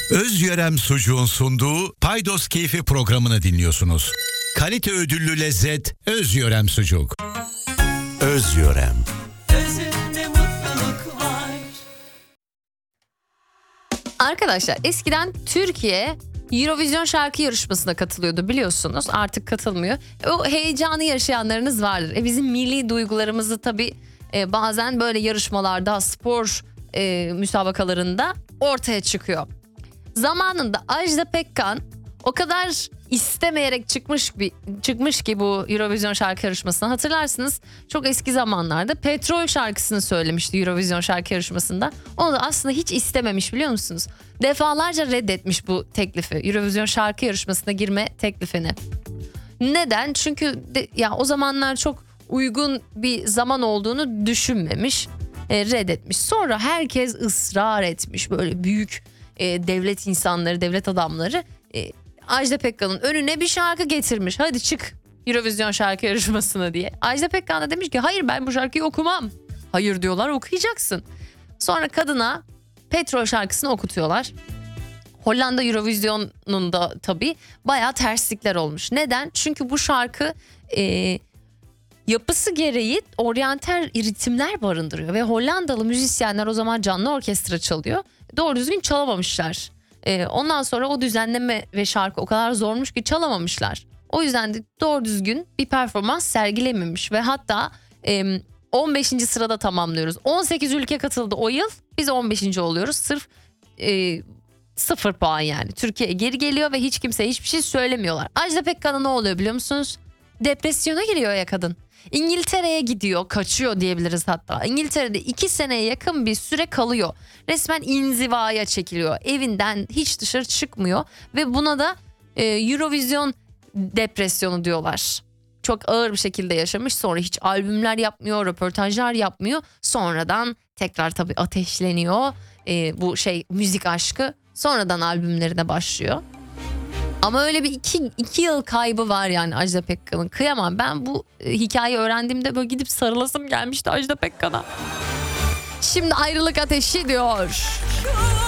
Özyörem Sucuğun sunduğu Paydos Keyfi programını dinliyorsunuz. Kalite ödüllü lezzet Özyörem Sucuk. Özyörem. Özünde mutluluk var. Arkadaşlar eskiden Türkiye Eurovision şarkı yarışmasına katılıyordu, biliyorsunuz. Artık katılmıyor. O heyecanı yaşayanlarınız vardır. Bizim milli duygularımızı tabii bazen böyle yarışmalarda, spor müsabakalarında ortaya çıkıyor. Zamanında Ajda Pekkan o kadar istemeyerek çıkmış ki bu Eurovision şarkı yarışmasına, hatırlarsınız. Çok eski zamanlarda Petrol şarkısını söylemişti Eurovision şarkı yarışmasında. Onu da aslında hiç istememiş, biliyor musunuz? Defalarca reddetmiş bu teklifi, Eurovision şarkı yarışmasına girme teklifini. Neden? Çünkü ya o zamanlar çok uygun bir zaman olduğunu düşünmemiş, reddetmiş. Sonra herkes ısrar etmiş, böyle büyük devlet insanları, devlet adamları Ajda Pekkan'ın önüne bir şarkı getirmiş. Hadi çık Eurovision şarkı yarışmasına diye. Ajda Pekkan da demiş ki hayır, ben bu şarkıyı okumam. Hayır diyorlar, okuyacaksın. Sonra kadına Petrol şarkısını okutuyorlar. Hollanda Eurovision'unda tabii bayağı terslikler olmuş. Neden? Çünkü bu şarkı yapısı gereği oryantal ritimler barındırıyor. Ve Hollandalı müzisyenler o zaman canlı orkestra çalıyor. Doğru düzgün çalamamışlar. Ondan sonra o düzenleme ve şarkı o kadar zormuş ki çalamamışlar. O yüzden de doğru düzgün bir performans sergilememiş. Ve hatta 15. sırada tamamlıyoruz. 18 ülke katıldı o yıl. Biz 15. oluyoruz. Sırf 0 puan yani. Türkiye geri geliyor ve hiç kimseye hiçbir şey söylemiyorlar. Ajda Pekkan'a ne oluyor biliyor musunuz? Depresyona giriyor ya kadın. İngiltere'ye gidiyor, kaçıyor diyebiliriz hatta. İngiltere'de 2 seneye yakın bir süre kalıyor. Resmen inzivaya çekiliyor. Evinden hiç dışarı çıkmıyor. Ve buna da Eurovision depresyonu diyorlar. Çok ağır bir şekilde yaşamış. Sonra hiç albümler yapmıyor, röportajlar yapmıyor. Sonradan tekrar tabii ateşleniyor. Bu müzik aşkı. Sonradan albümlerine başlıyor. Ama öyle bir iki yıl kaybı var yani Ajda Pekkan'ın. Kıyamam. Ben bu hikayeyi öğrendiğimde böyle gidip sarılasım gelmişti Ajda Pekkan'a. Şimdi ayrılık ateşi diyor.